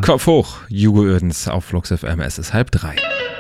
Kopf hoch, Hugo Oerdens auf Flux FM, es ist 2:30.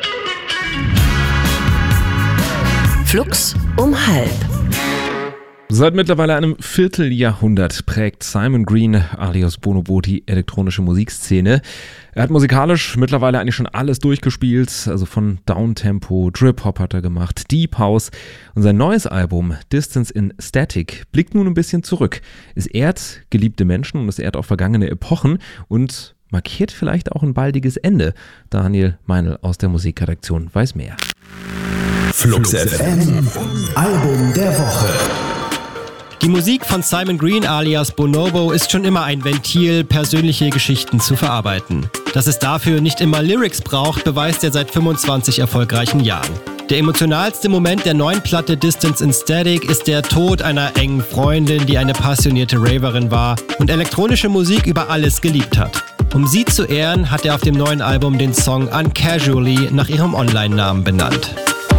Flux um 2:30. Seit mittlerweile einem Vierteljahrhundert prägt Simon Green alias Bonobo die elektronische Musikszene. Er hat musikalisch mittlerweile eigentlich schon alles durchgespielt, also von Downtempo, Trip-Hop hat er gemacht, Deep House, und sein neues Album Distance in Static blickt nun ein bisschen zurück. Es ehrt geliebte Menschen und es ehrt auch vergangene Epochen und markiert vielleicht auch ein baldiges Ende. Daniel Meinl aus der Musikredaktion weiß mehr. Flux FM, Album der Woche. Die Musik von Simon Green alias Bonobo ist schon immer ein Ventil, persönliche Geschichten zu verarbeiten. Dass es dafür nicht immer Lyrics braucht, beweist er seit 25 erfolgreichen Jahren. Der emotionalste Moment der neuen Platte Distance in Static ist der Tod einer engen Freundin, die eine passionierte Raverin war und elektronische Musik über alles geliebt hat. Um sie zu ehren, hat er auf dem neuen Album den Song Uncasually nach ihrem Online-Namen benannt.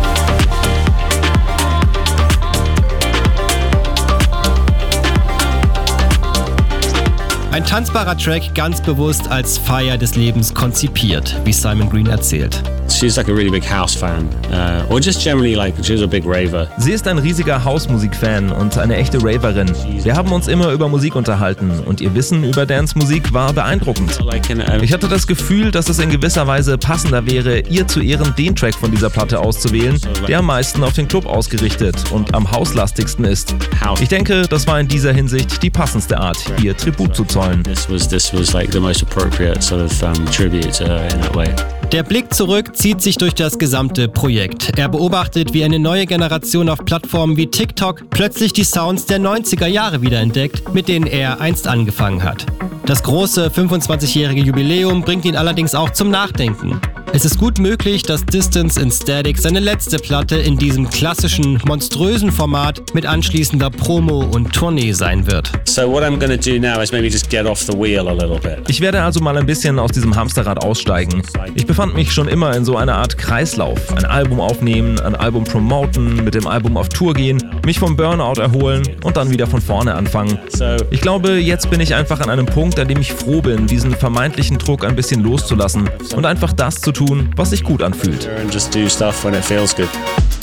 Ein tanzbarer Track, ganz bewusst als Feier des Lebens konzipiert, wie Simon Green erzählt. She's like a really big house fan, or just generally like she's a big raver. Sie ist ein riesiger Hausmusik-Fan und eine echte Raverin. Wir haben uns immer über Musik unterhalten und ihr Wissen über Dance-Musik war beeindruckend. Ich hatte das Gefühl, dass es in gewisser Weise passender wäre, ihr zu Ehren den Track von dieser Platte auszuwählen, der am meisten auf den Club ausgerichtet und am hauslastigsten ist. Ich denke, das war in dieser Hinsicht die passendste Art, ihr Tribut zu zollen. This was like the most appropriate sort of tribute to her in that way. Der Blick zurück zieht sich durch das gesamte Projekt. Er beobachtet, wie eine neue Generation auf Plattformen wie TikTok plötzlich die Sounds der 90er Jahre wiederentdeckt, mit denen er einst angefangen hat. Das große 25-jährige Jubiläum bringt ihn allerdings auch zum Nachdenken. Es ist gut möglich, dass Distance in Static seine letzte Platte in diesem klassischen, monströsen Format mit anschließender Promo und Tournee sein wird. So what I'm gonna do now is maybe just get off the wheel a little bit. Ich werde also mal ein bisschen aus diesem Hamsterrad aussteigen. Ich befand mich schon immer in so einer Art Kreislauf. Ein Album aufnehmen, ein Album promoten, mit dem Album auf Tour gehen, mich vom Burnout erholen und dann wieder von vorne anfangen. Ich glaube, jetzt bin ich einfach an einem Punkt, an dem ich froh bin, diesen vermeintlichen Druck ein bisschen loszulassen und einfach das zu tun, was sich gut anfühlt. Just do stuff when it feels good.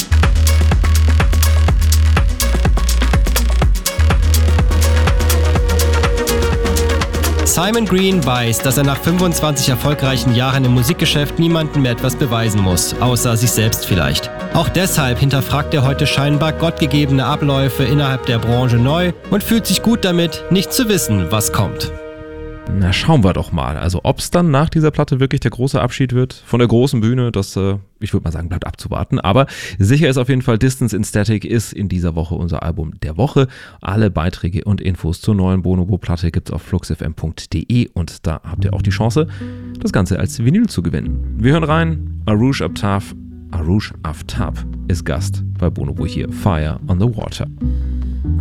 Simon Green weiß, dass er nach 25 erfolgreichen Jahren im Musikgeschäft niemandem mehr etwas beweisen muss, außer sich selbst vielleicht. Auch deshalb hinterfragt er heute scheinbar gottgegebene Abläufe innerhalb der Branche neu und fühlt sich gut damit, nicht zu wissen, was kommt. Na, schauen wir doch mal. Also ob es dann nach dieser Platte wirklich der große Abschied wird von der großen Bühne, das, ich würde mal sagen, bleibt abzuwarten. Aber sicher ist auf jeden Fall, Distance in Static ist in dieser Woche unser Album der Woche. Alle Beiträge und Infos zur neuen Bonobo-Platte gibt's auf fluxfm.de und da habt ihr auch die Chance, das Ganze als Vinyl zu gewinnen. Wir hören rein. Arush Aftab ist Gast bei Bonobo hier. Fire on the Water.